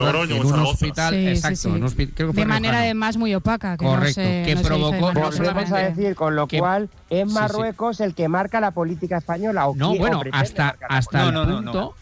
Logroño, en un Zaragoza. hospital, Sí, exacto, sí, sí. en un hospital, creo que fue De manera riojano. además muy opaca. Que Correcto, no se, que no se provocó- dice de manera Volvemos a solamente- decir, con lo que- cual es sí, sí. Marruecos el que marca la política española. No, bueno, hasta el punto